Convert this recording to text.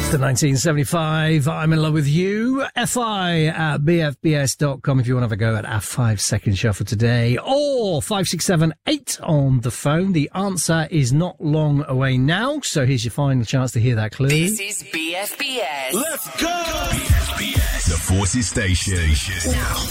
The 1975 I'm in Love With You, FI at bfbs.com if you want to have a go at our 5 second shuffle today, or 5678 on the phone. The answer is not long away now, so here's your final chance to hear that clue. This is BFBS. Let's go! BFBS, the Forces Station. Now.